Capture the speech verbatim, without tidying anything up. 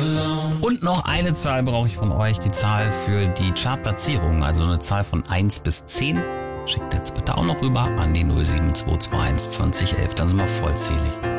Und noch eine Zahl brauche ich von euch, die Zahl für die Chartplatzierung, also eine Zahl von eins bis zehn. Schickt jetzt bitte auch noch rüber an die null sieben zwei zwei eins zwanzig elf, dann sind wir vollzählig.